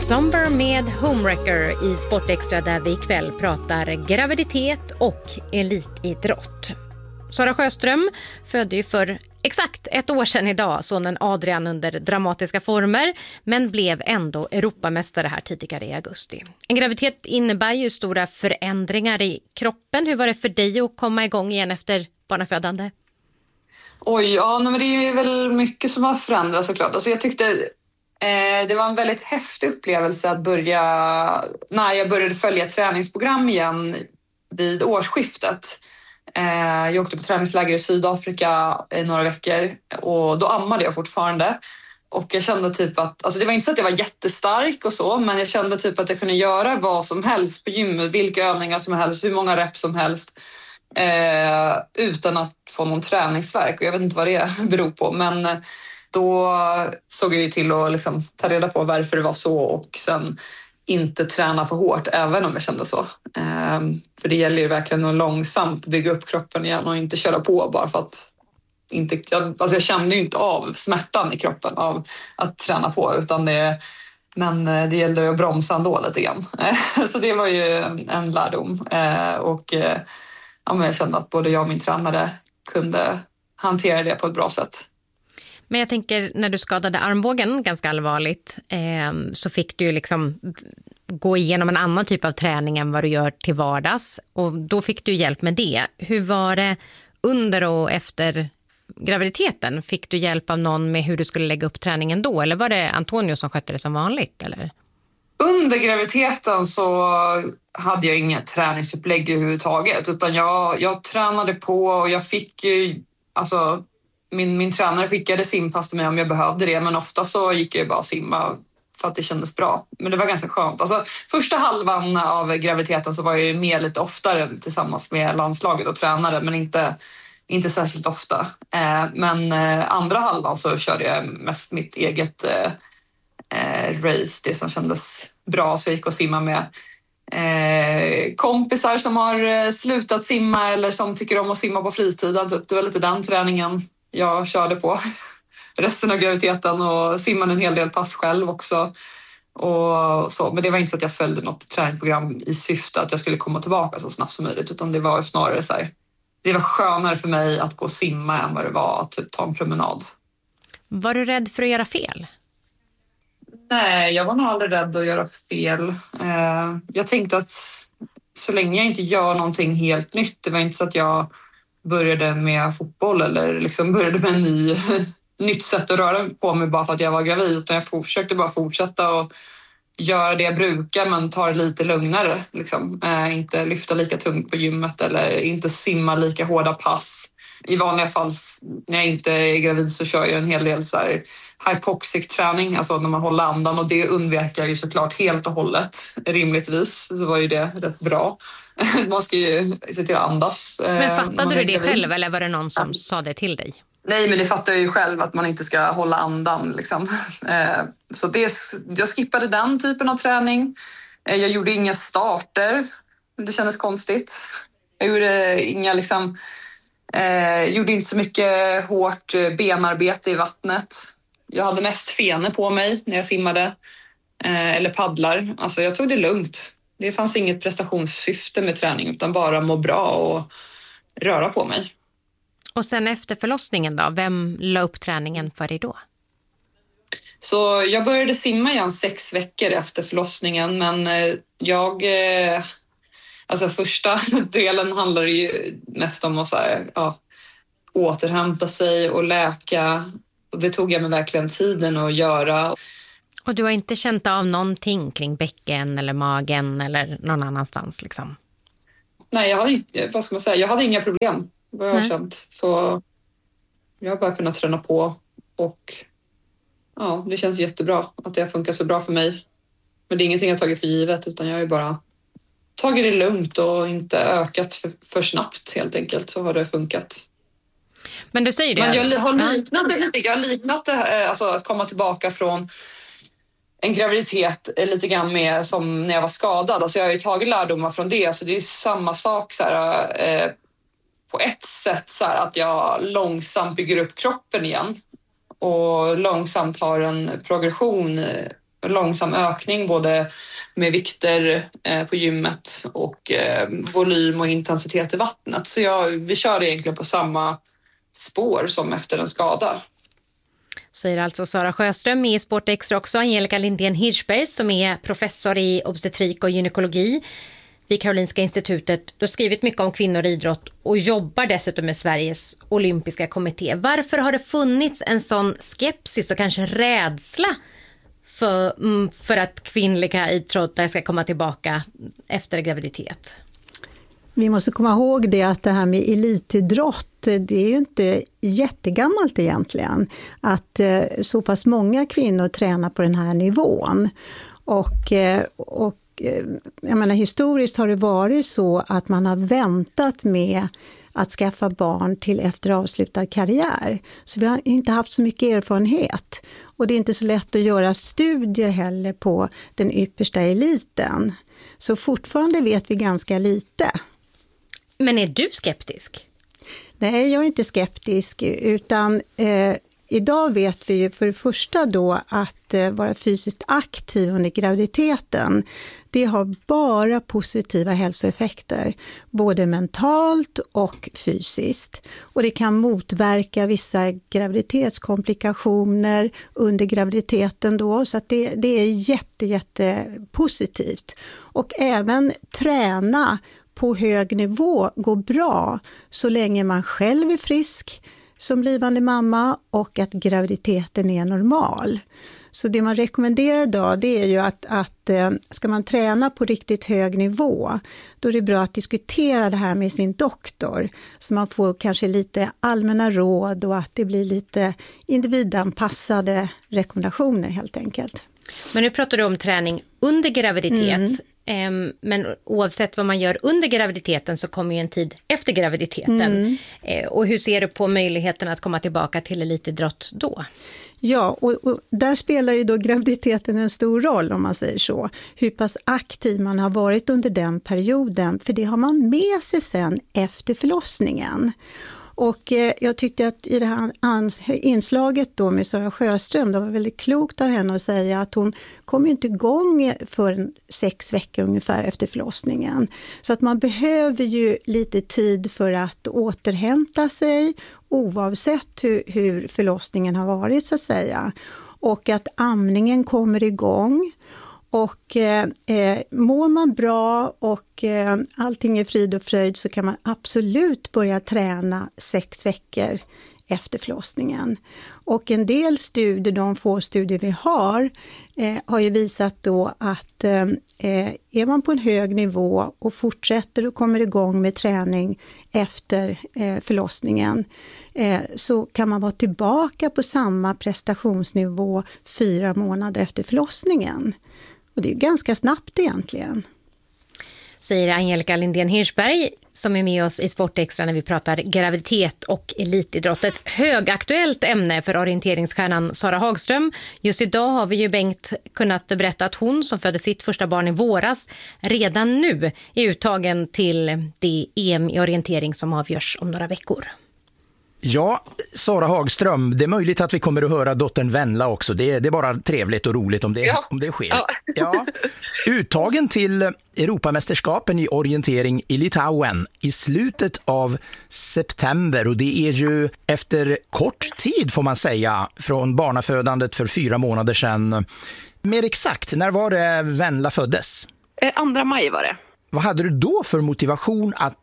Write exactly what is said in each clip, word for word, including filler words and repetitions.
Somber med Homewrecker i Sportextra där vi ikväll pratar graviditet och elitidrott. Sara Sjöström födde ju för exakt ett år sedan idag sonen Adrian under dramatiska former men blev ändå Europamästare här tidigare i augusti. En graviditet innebär ju stora förändringar i kroppen. Hur var det för dig att komma igång igen efter barnafödande? Oj, ja, men det är ju väl mycket som har förändrats såklart. Alltså jag tyckte eh, det var en väldigt häftig upplevelse att börja, när jag började följa träningsprogram igen vid årsskiftet. Eh, jag åkte på träningsläger i Sydafrika i några veckor och då ammade jag fortfarande. Och jag kände typ att, alltså det var inte så att jag var jättestark och så, men jag kände typ att jag kunde göra vad som helst på gymmet, vilka övningar som helst, hur många reps som helst. Eh, utan att få någon träningsvärk, och jag vet inte vad det beror på, men då såg jag ju till att liksom ta reda på varför det var så och sen inte träna för hårt även om jag kände så. Eh, för det gäller ju verkligen att långsamt bygga upp kroppen igen och inte köra på bara för att inte, jag, alltså jag kände ju inte av smärtan i kroppen av att träna på, utan det, men det gällde att bromsa ändå lite grann. Så det var ju en lärdom eh, och ja, men jag kände att både jag och min tränare kunde hantera det på ett bra sätt. Men jag tänker, när du skadade armbågen ganska allvarligt eh, så fick du liksom gå igenom en annan typ av träning än vad du gör till vardags. Och då fick du hjälp med det. Hur var det under och efter graviditeten? Fick du hjälp av någon med hur du skulle lägga upp träningen då? Eller var det Antonio som skötte det som vanligt? Eller? Under graviditeten så hade jag inget träningsupplägg överhuvudtaget, utan jag, jag tränade på och jag fick ju, alltså min, min tränare skickade simpass till mig om jag behövde det, men ofta så gick jag ju bara simma för att det kändes bra. Men det var ganska skönt. Alltså första halvan av graviditeten så var jag ju med lite oftare tillsammans med landslaget och tränare, men inte, inte särskilt ofta. Eh, men eh, andra halvan så körde jag mest mitt eget eh, Eh, race, det som kändes bra, så jag gick och simma med eh, kompisar som har eh, slutat simma eller som tycker om att simma på fritiden. Typ. Det var lite den träningen jag körde på resten av graviditeten och simmade en hel del pass själv också. Och så. Men det var inte så att jag följde något träningsprogram i syfte att jag skulle komma tillbaka så snabbt som möjligt, utan det var snarare så här, det var skönare för mig att gå och simma än vad det var att typ ta en promenad. Var du rädd för att göra fel? Nej, jag var nog aldrig rädd att göra fel. Jag tänkte att så länge jag inte gör någonting helt nytt, det var inte så att jag började med fotboll eller liksom började med en ny, nytt sätt att röra på mig bara för att jag var gravid, utan jag försökte bara fortsätta och göra det jag brukar, men ta det lite lugnare. Liksom. Inte lyfta lika tungt på gymmet eller inte simma lika hårda pass. I vanliga fall när jag inte är gravid så kör jag en hel del så här hypoxic träning, alltså när man håller andan, och det undviker jag ju såklart helt och hållet. Rimligtvis så var ju det rätt bra. Man ska ju se till att andas. Men fattade du det själv eller var det någon som ja. sa det till dig? Nej, men det fattar jag ju själv att man inte ska hålla andan liksom. Så det, jag skippade den typen av träning. Jag gjorde inga starter. Det kändes konstigt. Jag gjorde inga liksom Eh, gjorde inte så mycket hårt benarbete i vattnet. Jag hade mest fenor på mig när jag simmade eh, eller paddlar. Alltså jag tog det lugnt. Det fanns inget prestationssyfte med träning, utan bara må bra och röra på mig. Och sen efter förlossningen då? Vem la upp träningen för dig då? Så jag började simma igen sex veckor efter förlossningen, men eh, jag... Eh, Alltså första delen handlar ju mest om att så här, ja, återhämta sig och läka. Och det tog jag mig verkligen tiden att göra. Och du har inte känt av någonting kring bäcken eller magen eller någon annanstans liksom? Nej, jag hade inte, vad ska man säga, jag hade inga problem. Vad jag har känt. Så jag har bara kunnat träna på. Och ja, det känns jättebra att det har funkat så bra för mig. Men det är ingenting jag tagit för givet, utan jag är bara... tagit det lugnt och inte ökat för, för snabbt helt enkelt, så har det funkat. Men du säger det. Men jag har liknat det lite. Jag har liknat det, alltså att komma tillbaka från en graviditet lite grann med som när jag var skadad. Alltså jag har ju tagit lärdomar från det, så det är samma sak så här, eh, på ett sätt så här, att jag långsamt bygger upp kroppen igen och långsamt har en progression långsam ökning både med vikter eh, på gymmet och eh, volym och intensitet i vattnet. Så jag, vi kör egentligen på samma spår som efter en skada. Säger alltså Sara Sjöström i Sport Extra, också Angelica Lindén Hirschberg som är professor i obstetrik och gynekologi vid Karolinska institutet. Du har skrivit mycket om kvinnor i idrott och jobbar dessutom med Sveriges olympiska kommitté. Varför har det funnits en sån skepsis och kanske rädsla för, för att kvinnliga idrottare ska komma tillbaka efter graviditet? Vi måste komma ihåg det att det här med elitidrott, det är ju inte jättegammalt egentligen. Att så pass många kvinnor tränar på den här nivån. Och, och jag menar, historiskt har det varit så att man har väntat med att skaffa barn till efter avslutad karriär. Så vi har inte haft så mycket erfarenhet. Och det är inte så lätt att göra studier heller på den yppersta eliten. Så fortfarande vet vi ganska lite. Men är du skeptisk? Nej, jag är inte skeptisk, utan eh, idag vet vi ju för det första då att eh, vara fysiskt aktiv under graviditeten, det har bara positiva hälsoeffekter, både mentalt och fysiskt. Och det kan motverka vissa graviditetskomplikationer under graviditeten då, så att det, det är jätte, jätte positivt. Och även träna på hög nivå går bra så länge man själv är frisk som blivande mamma och att graviditeten är normal. Så det man rekommenderar idag, det är ju att, att ska man träna på riktigt hög nivå, då är det bra att diskutera det här med sin doktor så man får kanske lite allmänna råd och att det blir lite individanpassade rekommendationer helt enkelt. Men nu pratar du om träning under graviditet. Mm. Men oavsett vad man gör under graviditeten så kommer ju en tid efter graviditeten. Mm. Och hur ser du på möjligheten att komma tillbaka till elitidrott då? Ja, och, och där spelar ju då graviditeten en stor roll om man säger så. Hur pass aktiv man har varit under den perioden, för det har man med sig sen efter förlossningen. Och eh, jag tyckte att i det här inslaget då med Sara Sjöström, det var väldigt klokt av henne att säga att hon kom ju inte igång för sex veckor ungefär efter förlossningen. Så att man behöver ju lite tid för att återhämta sig oavsett hur, hur förlossningen har varit så att säga. Och att amningen kommer igång. Och eh, mår man bra och eh, allting är frid och fröjd så kan man absolut börja träna sex veckor efter förlossningen. Och en del studier, de få studier vi har, eh, har ju visat då att eh, är man på en hög nivå och fortsätter och kommer igång med träning efter eh, förlossningen eh, så kan man vara tillbaka på samma prestationsnivå fyra månader efter förlossningen. Och det är ganska snabbt egentligen. Säger Angelica Lindén Hirschberg som är med oss i Sport Extra när vi pratar graviditet och elitidrott. Ett högaktuellt ämne för orienteringsstjärnan Sara Hagström. Just idag har vi ju Bengt kunnat berätta att hon som födde sitt första barn i våras redan nu är uttagen till det E M i orientering som avgörs om några veckor. Ja, Sara Hagström, det är möjligt att vi kommer att höra dottern Venla också. Det är, det är bara trevligt och roligt om det, ja. om det sker. Ja. Ja. Uttagen till Europamästerskapen i orientering i Litauen i slutet av september. Och det är ju efter kort tid får man säga från barnafödandet för fyra månader sedan. Mer exakt, när var det Venla föddes? Andra maj var det. Vad hade du då för motivation att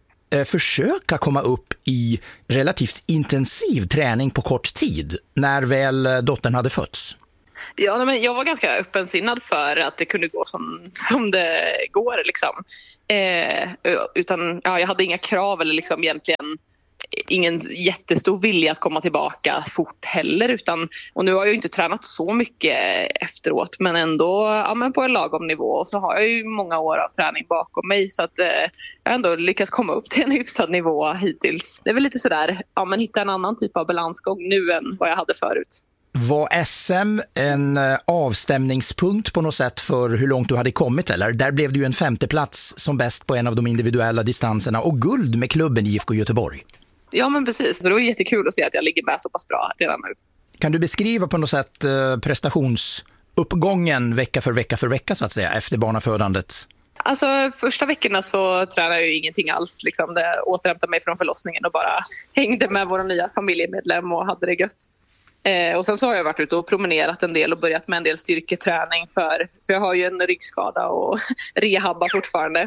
försöka komma upp i relativt intensiv träning på kort tid när väl dottern hade fötts? Ja, men jag var ganska öppensinnad för att det kunde gå som, som det går. Liksom. Eh, utan, ja, jag hade inga krav eller liksom egentligen ingen jättestor vilja att komma tillbaka fort heller. Utan, och nu har jag ju inte tränat så mycket efteråt men ändå ja, men på en lagom nivå. Och så har jag ju många år av träning bakom mig så att eh, jag har ändå lyckats komma upp till en hyfsad nivå hittills. Det är väl lite sådär, ja men hitta en annan typ av balansgång nu än vad jag hade förut. Var S M en avstämningspunkt på något sätt för hur långt du hade kommit eller? Där blev du en femte plats som bäst på en av de individuella distanserna och guld med klubben I F K Göteborg. Ja men precis, det var jättekul att se att jag ligger med så pass bra redan nu. Kan du beskriva på något sätt prestations uppgången vecka för vecka för vecka så att säga efter barnafödandet? Alltså första veckorna så tränade jag ju ingenting alls. Liksom. Det återhämtade mig från förlossningen och bara hängde med våra nya familjemedlem och hade det gött. Eh, och sen så har jag varit ute och promenerat en del och börjat med en del styrketräning för, för jag har ju en ryggskada och rehabbar fortfarande.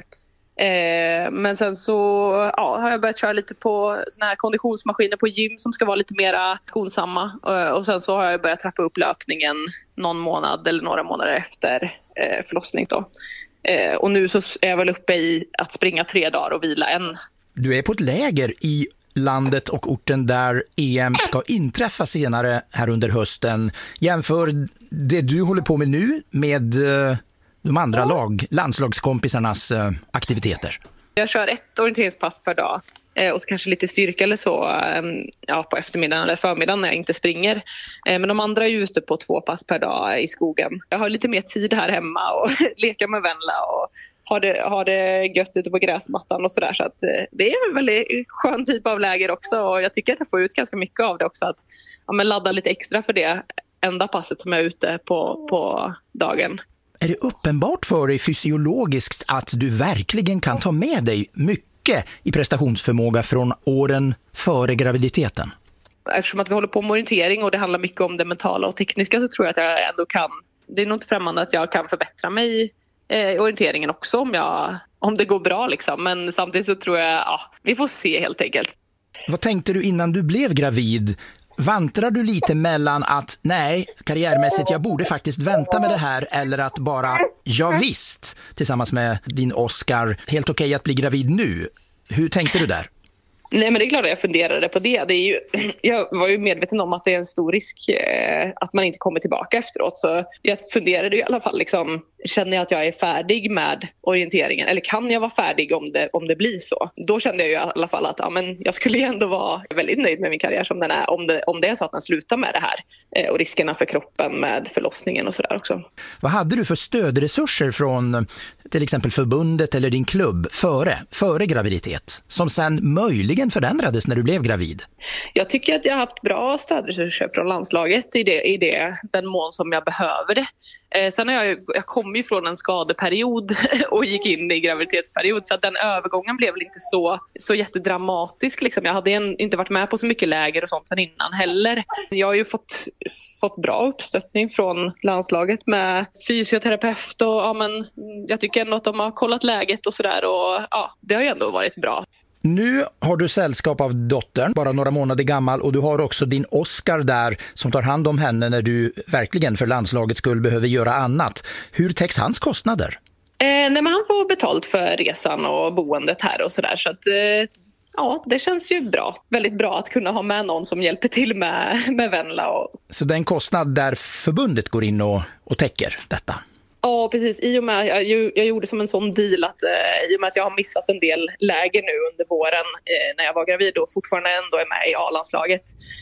Eh, men sen så ja, har jag börjat köra lite på såna här konditionsmaskiner på gym som ska vara lite mera skonsamma. Eh, och sen så har jag börjat trappa upp löpningen någon månad eller några månader efter eh, förlossning då. Eh, och nu så är jag väl uppe i att springa tre dagar och vila en. Du är på ett läger i landet och orten där E M ska inträffa senare här under hösten. Jämför det du håller på med nu med eh, de andra lag, landslagskompisarnas eh, aktiviteter. Jag kör ett orienteringspass per dag. Och så kanske lite styrka eller så ja, på eftermiddagen eller förmiddagen när jag inte springer. Men de andra är ute på två pass per dag i skogen. Jag har lite mer tid här hemma och leka med Venla och har det, har det gött ute på gräsmattan och sådär. Så att det är en väldigt skön typ av läger också. Och jag tycker att jag får ut ganska mycket av det också. Att ja, men ladda lite extra för det enda passet som jag är ute på, på dagen. Är det uppenbart för dig fysiologiskt att du verkligen kan ta med dig mycket i prestationsförmåga från åren före graviditeten? Eftersom att vi håller på med orientering och det handlar mycket om det mentala och tekniska så tror jag att jag ändå kan, det är nog inte främmande att jag kan förbättra mig i eh, orienteringen också om, jag, om det går bra liksom. Men samtidigt så tror jag, ja, vi får se helt enkelt. Vad tänkte du innan du blev gravid? Vantrar du lite mellan att nej, karriärmässigt jag borde faktiskt vänta med det här eller att bara, ja visst, tillsammans med din Oscar, helt okej att bli gravid nu. Hur tänkte du där? Nej, men det är klart att jag funderade på det. det är ju, jag var ju medveten om att det är en stor risk eh, att man inte kommer tillbaka efteråt. Så jag funderade i alla fall, liksom, känner jag att jag är färdig med orienteringen? Eller kan jag vara färdig om det, om det blir så? Då kände jag ju i alla fall att ja, men jag skulle ändå vara väldigt nöjd med min karriär som den är. Om det, om det är så att man slutar med det här. Eh, och riskerna för kroppen med förlossningen och sådär också. Vad hade du för stödresurser från till exempel förbundet eller din klubb före, före graviditet? Som sen möjligen förändrades när du blev gravid? Jag tycker att jag har haft bra stödresurser från landslaget i, det, i det, den mån som jag behöver det. Eh, sen har jag, jag kom ju från en skadeperiod och gick in i graviditetsperiod så att den övergången blev väl inte så, så jättedramatisk. Liksom. Jag hade en, inte varit med på så mycket läger och sånt sen innan heller. Jag har ju fått, fått bra uppstöttning från landslaget med fysioterapeut och ja, men, jag tycker ändå att de har kollat läget och sådär och ja, det har ju ändå varit bra. Nu har du sällskap av dottern, bara några månader gammal, och du har också din Oscar där som tar hand om henne när du verkligen för landslagets skull behöver göra annat. Hur täcks hans kostnader? Eh, nej, men han får betalt för resan och boendet här och sådär så att eh, ja, det känns ju bra. Väldigt bra att kunna ha med någon som hjälper till med, med Venla. Och... Så det är en kostnad där förbundet går in och, och täcker detta? Ja, precis. I och med jag, jag gjorde som en sån deal att eh, i och med att jag har missat en del läger nu under våren eh, när jag var gravid och fortfarande ändå är med i A-landslaget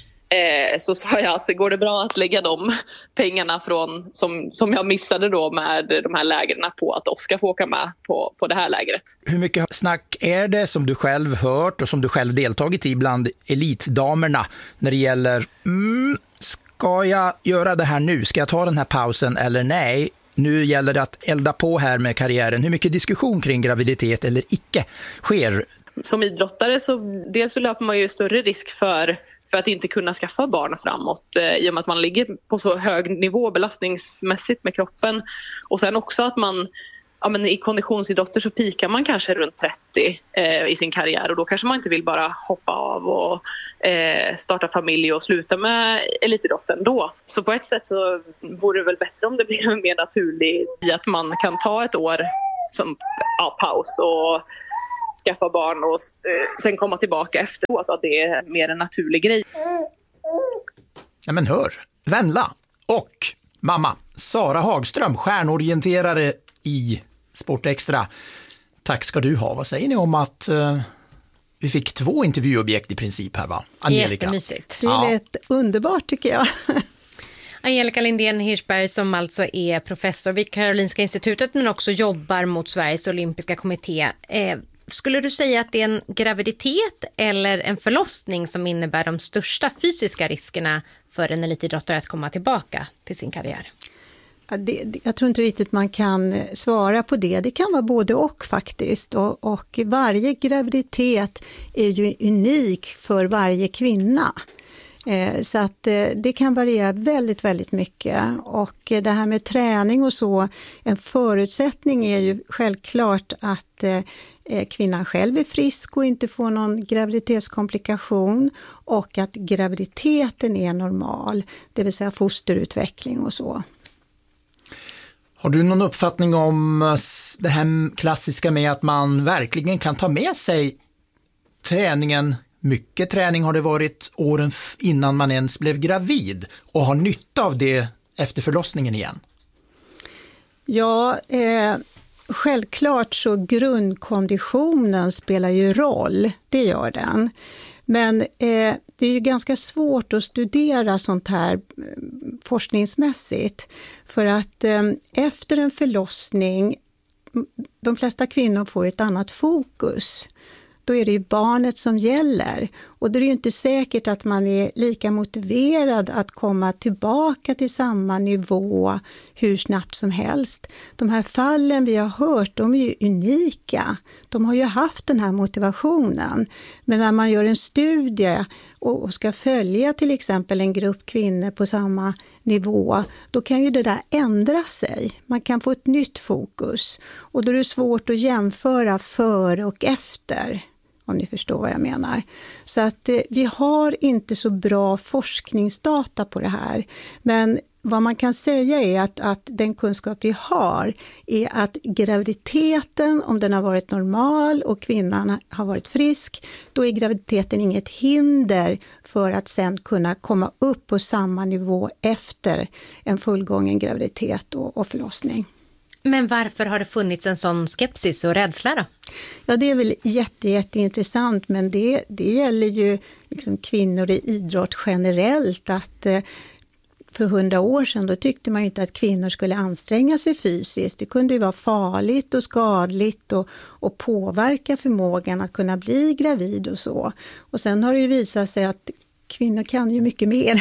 eh, så sa jag att det går det bra att lägga de pengarna från, som, som jag missade då med de här lägren på att Oscar får åka med på, på det här lägret. Hur mycket snack är det som du själv hört och som du själv deltagit i bland elitdamerna när det gäller mm, ska jag göra det här nu? Ska jag ta den här pausen eller nej? Nu gäller det att elda på här med karriären. Hur mycket diskussion kring graviditet eller icke sker? Som idrottare så, dels så löper man ju större risk för, för att inte kunna skaffa barn framåt eh, i och med att man ligger på så hög nivå belastningsmässigt med kroppen. Och sen också att man ja, men i konditionsidrotter så pikar man kanske runt trettio eh, i sin karriär och då kanske man inte vill bara hoppa av och eh, starta familj och sluta med elitidrotten då. Så på ett sätt så vore det väl bättre om det blir mer naturligt i att man kan ta ett år som ja, paus och skaffa barn och eh, sen komma tillbaka efteråt, att det är mer en naturlig grej. Ja, men hör, Venla och mamma Sara Hagström, stjärnorienterare i Sportextra. Tack ska du ha. Vad säger ni om att uh, vi fick två intervjuobjekt i princip här, va? Angelica. Jättemysigt. Det är lite ja. underbart tycker jag. Angelica Lindén Hirschberg som alltså är professor vid Karolinska institutet men också jobbar mot Sveriges olympiska kommitté. Eh, skulle du säga att det är en graviditet eller en förlossning som innebär de största fysiska riskerna för en elitidrottare att komma tillbaka till sin karriär? Det, jag tror inte riktigt man kan svara på det. Det kan vara både och faktiskt. Och, och varje graviditet är ju unik för varje kvinna. Eh, så att eh, det kan variera väldigt, väldigt mycket. Och eh, det här med träning och så, en förutsättning är ju självklart att eh, kvinnan själv är frisk och inte får någon graviditetskomplikation och att graviditeten är normal, det vill säga fosterutveckling och så. Har du någon uppfattning om det här klassiska med att man verkligen kan ta med sig träningen? Mycket träning har det varit åren innan man ens blev gravid och har nytta av det efter förlossningen igen. Ja, eh, självklart så grundkonditionen spelar ju roll, det gör den. Men eh, det är ju ganska svårt att studera sånt här forskningsmässigt för att eh, efter en förlossning, de flesta kvinnor får ett annat fokus. Då är det ju barnet som gäller och då är det ju inte säkert att man är lika motiverad att komma tillbaka till samma nivå hur snabbt som helst. De här fallen vi har hört, de är ju unika. De har ju haft den här motivationen. Men när man gör en studie och ska följa till exempel en grupp kvinnor på samma nivå, då kan ju det där ändra sig. Man kan få ett nytt fokus och då är det svårt att jämföra före och efter, om ni förstår vad jag menar. Så att eh, vi har inte så bra forskningsdata på det här. Men vad man kan säga är att, att den kunskap vi har är att graviditeten, om den har varit normal och kvinnan har varit frisk, då är graviditeten inget hinder för att sen kunna komma upp på samma nivå efter en fullgången graviditet och, och förlossning. Men varför har det funnits en sån skepsis och rädsla då? Ja, det är väl jätte, jätteintressant, men det, det gäller ju liksom kvinnor i idrott generellt. Att eh, för hundra år sedan då tyckte man inte att kvinnor skulle anstränga sig fysiskt. Det kunde ju vara farligt och skadligt och, och påverka förmågan att kunna bli gravid och så. Och sen har det ju visat sig att kvinnor kan ju mycket mer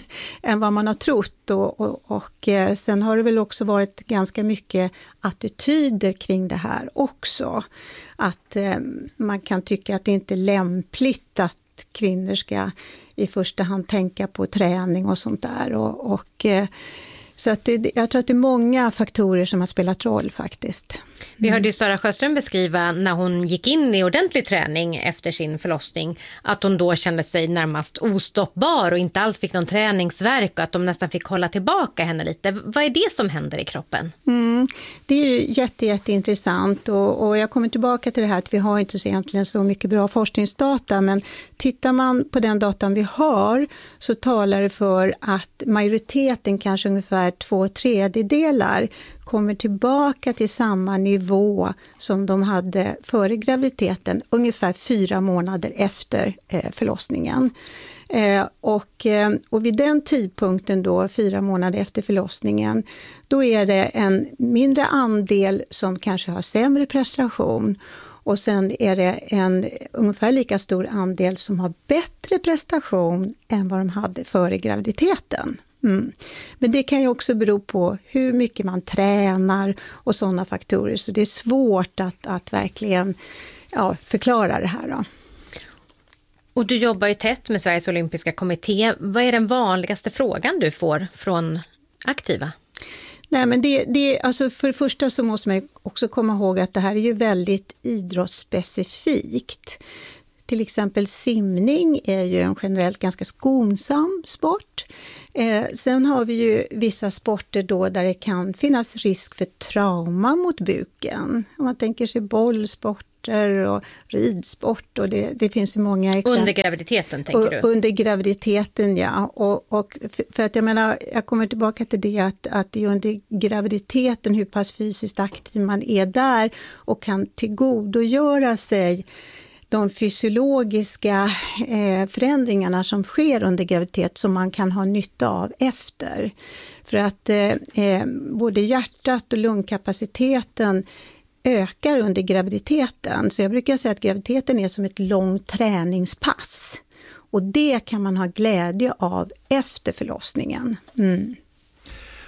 än vad man har trott och, och, och sen har det väl också varit ganska mycket attityder kring det här också. Att eh, man kan tycka att det inte är lämpligt att kvinnor ska i första hand tänka på träning och sånt där. Och, och, eh, så att det, jag tror att det är många faktorer som har spelat roll faktiskt. Vi hörde ju Sara Sjöström beskriva när hon gick in i ordentlig träning efter sin förlossning att hon då kände sig närmast ostoppbar och inte alls fick någon träningsvärk och att de nästan fick hålla tillbaka henne lite. Vad är det som händer i kroppen? Mm, det är ju jätte, jätteintressant och, och jag kommer tillbaka till det här att vi har inte så egentligen så mycket bra forskningsdata, men tittar man på den datan vi har så talar det för att majoriteten, kanske ungefär två tredjedelar, kommer tillbaka till samma nivå som de hade före graviditeten, ungefär fyra månader efter eh, förlossningen. Eh, och, eh, och vid den tidpunkten då, fyra månader efter förlossningen, då är det en mindre andel som kanske har sämre prestation och sen är det en ungefär lika stor andel som har bättre prestation än vad de hade före graviditeten. Mm. Men det kan ju också bero på hur mycket man tränar och sådana faktorer, så det är svårt att, att verkligen ja, förklara det här då. Och du jobbar ju tätt med Sveriges olympiska kommitté. Vad är den vanligaste frågan du får från aktiva? Nej, men det, det, alltså för det första så måste man också komma ihåg att det här är ju väldigt idrottsspecifikt. Till exempel simning är ju en generellt ganska skonsam sport. Eh, sen har vi ju vissa sporter då där det kan finnas risk för trauma mot buken. Om man tänker sig bollsporter och ridsport och det, det finns ju många exempel. Under graviditeten tänker du? Under graviditeten, ja. Och, och för att jag menar, jag kommer tillbaka till det att, att det är under graviditeten hur pass fysiskt aktiv man är där och kan tillgodogöra sig de fysiologiska eh, förändringarna som sker under graviditet som man kan ha nytta av efter. För att eh, både hjärtat och lungkapaciteten ökar under graviditeten. Så jag brukar säga att graviditeten är som ett långt träningspass. Och det kan man ha glädje av efter förlossningen. Mm.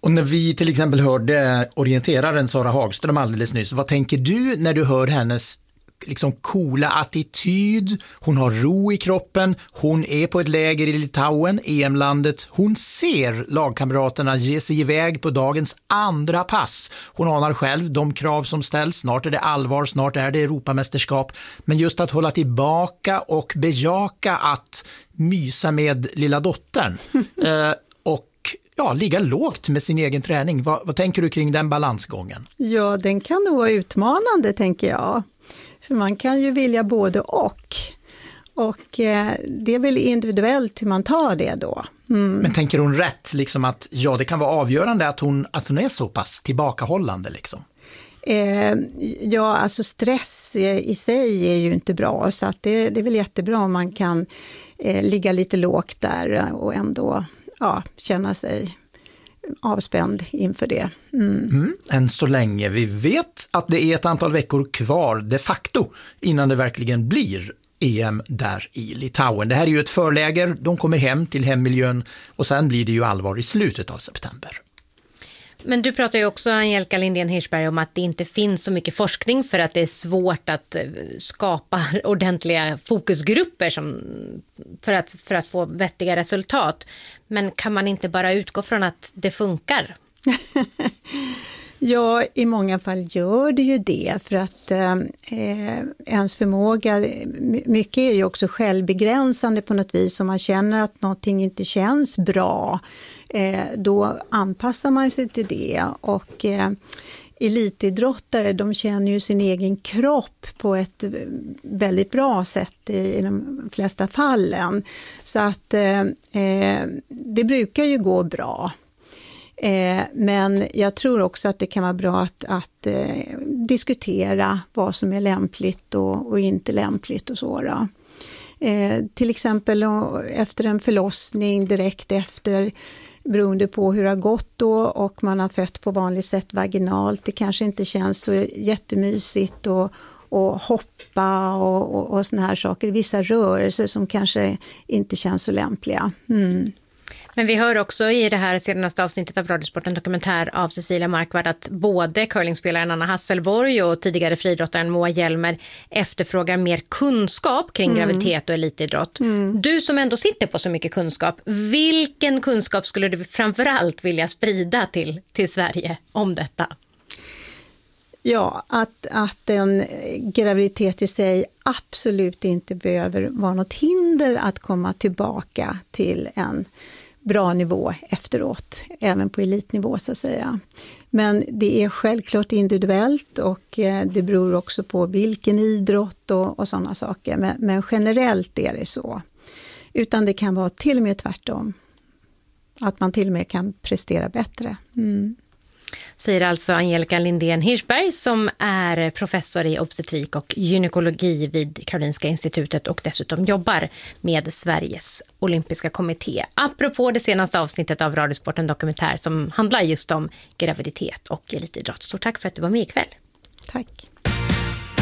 Och när vi till exempel hörde orienteraren Sara Hagström alldeles nyss, vad tänker du när du hör hennes liksom coola attityd? Hon har ro i kroppen, hon är på ett läger i Litauen, E M-landet. Hon ser lagkamraterna ge sig iväg på dagens andra pass. Hon anar själv de krav som ställs. Snart är det allvar, snart är det Europamästerskap. Men just att hålla tillbaka och bejaka att mysa med lilla dottern eh, och ja, ligga lågt med sin egen träning. Vad, vad tänker du kring den balansgången? Ja, den kan nog vara utmanande, tänker jag. För man kan ju vilja både och. Och eh, det är väl individuellt hur man tar det då. Mm. Men tänker hon rätt, liksom att ja, det kan vara avgörande att hon, att hon är så pass tillbakahållande liksom? Eh, ja, alltså stress i sig är ju inte bra, så att det, det är väl jättebra om man kan eh, ligga lite lågt där och ändå ja, känna sig avspänd inför det. Mm. Mm, än så länge. Vi vet att det är ett antal veckor kvar de facto innan det verkligen blir E M där i Litauen. Det här är ju ett förläger, de kommer hem till hemmiljön och sen blir det ju allvar i slutet av september. Men du pratar ju också, Angelica Lindén Hirschberg, om att det inte finns så mycket forskning för att det är svårt att skapa ordentliga fokusgrupper som, för, att, för att få vettiga resultat. Men kan man inte bara utgå från att det funkar? Ja, i många fall gör det ju det, för att eh, ens förmåga, mycket är ju också självbegränsande på något vis. Om man känner att någonting inte känns bra, eh, då anpassar man sig till det. Och eh, elitidrottare, de känner ju sin egen kropp på ett väldigt bra sätt i, i de flesta fallen. Så att eh, det brukar ju gå bra. Eh, men jag tror också att det kan vara bra att, att eh, diskutera vad som är lämpligt och, och inte lämpligt och så då. Eh, till exempel efter en förlossning, direkt efter, beroende på hur det har gått då, och man har fött på vanligt sätt vaginalt. Det kanske inte känns så jättemysigt och, och hoppa och, och, och såna här saker. Vissa rörelser som kanske inte känns så lämpliga. Mm. Men vi hör också i det här senaste avsnittet av Radiosporten dokumentär av Cecilia Markvard att både curlingspelaren Anna Hasselborg och tidigare friidrottaren Moa Hjelmer efterfrågar mer kunskap kring mm. graviditet och elitidrott. Mm. Du som ändå sitter på så mycket kunskap, vilken kunskap skulle du framförallt vilja sprida till, till Sverige om detta? Ja, att, att en graviditet i sig absolut inte behöver vara något hinder att komma tillbaka till en bra nivå efteråt, även på elitnivå så att säga. Men det är självklart individuellt och det beror också på vilken idrott och, och sådana saker. Men, men generellt är det så. Utan det kan vara till och med tvärtom. Att man till och med kan prestera bättre. Mm. Säger alltså Angelica Lindén Hirschberg som är professor i obstetrik och gynekologi vid Karolinska institutet och dessutom jobbar med Sveriges olympiska kommitté. Apropå det senaste avsnittet av Radiosporten dokumentär som handlar just om graviditet och elitidrott. Stort tack för att du var med ikväll. Tack.